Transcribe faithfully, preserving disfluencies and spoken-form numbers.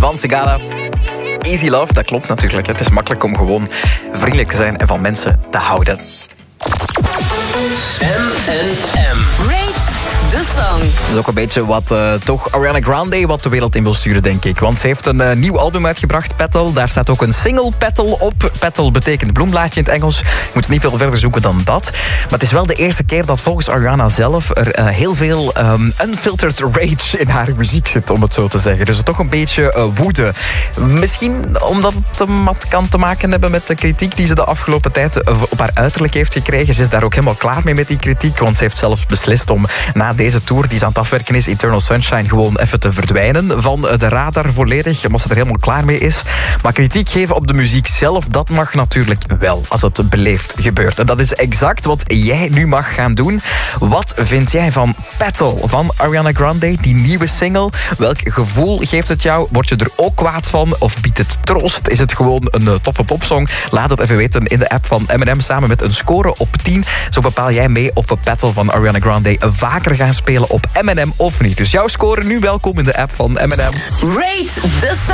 van Sigala. Easy love, dat klopt natuurlijk. Het is makkelijk om gewoon vriendelijk te zijn en van mensen te houden. M en M. Rate the song. Dat is ook een beetje wat uh, toch Ariana Grande wat de wereld in wil sturen, denk ik. Want ze heeft een uh, nieuw album uitgebracht, Petal. Daar staat ook een single, Petal, op. Petal betekent bloemblaadje in het Engels. Je moet niet veel verder zoeken dan dat. Maar het is wel de eerste keer dat volgens Ariana zelf er uh, heel veel um, unfiltered rage in haar muziek zit, om het zo te zeggen. Dus toch een beetje uh, woede. Misschien omdat het um, wat kan te maken hebben met de kritiek die ze de afgelopen tijd uh, op haar uiterlijk heeft gekregen. Ze is daar ook helemaal klaar mee met die kritiek, want ze heeft zelfs beslist om na deze tour die ze aan het afwerken is, Eternal Sunshine, gewoon even te verdwijnen van de radar volledig, omdat ze er helemaal klaar mee is. Maar kritiek geven op de muziek zelf, dat mag natuurlijk wel, als het beleefd gebeurt. En dat is exact wat jij nu mag gaan doen. Wat vind jij van Petal van Ariana Grande, die nieuwe single? Welk gevoel geeft het jou? Word je er ook kwaad van? Of biedt het troost? Is het gewoon een uh, toffe popsong? Laat het even weten in de app van M en M samen met een score op tien. Zo bepaal jij mee of we Petal van Ariana Grande vaker gaan spelen op M en M of niet. Dus jouw score nu welkom in de app van M en M. Rate the song.